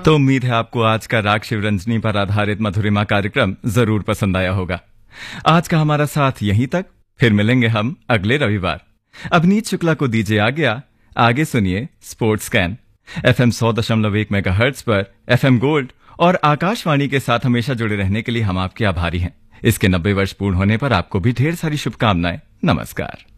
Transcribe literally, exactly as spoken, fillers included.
तो उम्मीद है आपको आज का राग शिवरंजनी पर आधारित मधुरिमा कार्यक्रम जरूर पसंद आया होगा। आज का हमारा साथ यहीं तक, फिर मिलेंगे हम अगले रविवार। अवनीत शुक्ला को दीजिए आज्ञा। आगे सुनिए स्पोर्ट्स स्कैन एफएम सौ दशमलव एक मेगाहर्ट्ज पर, एफएम गोल्ड और आकाशवाणी के साथ हमेशा जुड़े रहने के लिए हम आपके आभारी हैं। इसके नब्बे वर्ष पूर्ण होने पर आपको भी ढेर सारी शुभकामनाएं। नमस्कार।